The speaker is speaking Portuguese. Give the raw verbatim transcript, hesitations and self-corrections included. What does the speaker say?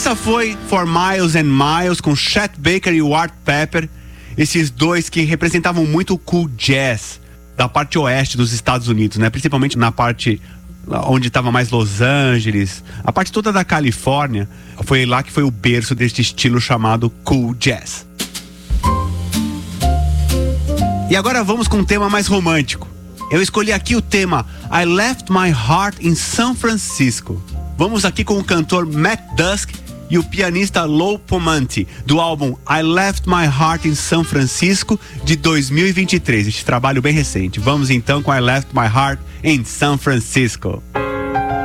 Essa foi For Miles and Miles com Chet Baker e o Art Pepper, esses dois que representavam muito o cool jazz da parte oeste dos Estados Unidos, né? Principalmente na parte onde estava mais Los Angeles, a parte toda da Califórnia. Foi lá que foi o berço deste estilo chamado cool jazz. E agora vamos com um tema mais romântico. Eu escolhi aqui o tema I Left My Heart in San Francisco. Vamos aqui com o cantor Mac Dusk e o pianista Lou Pomanti, do álbum I Left My Heart in San Francisco, de dois mil e vinte e três. Este trabalho bem recente. Vamos então com I Left My Heart in San Francisco.